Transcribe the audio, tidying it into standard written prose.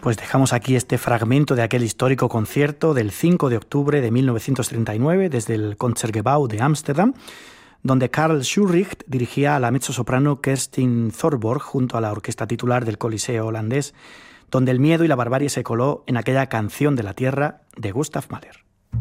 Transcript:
Pues dejamos aquí este fragmento de aquel histórico concierto del 5 de octubre de 1939 desde el Concertgebouw de Ámsterdam, donde Karl Schurricht dirigía a la mezzosoprano Kerstin Thorborg junto a la orquesta titular del Coliseo holandés, donde el miedo y la barbarie se coló en aquella Canción de la Tierra de Gustav Mahler.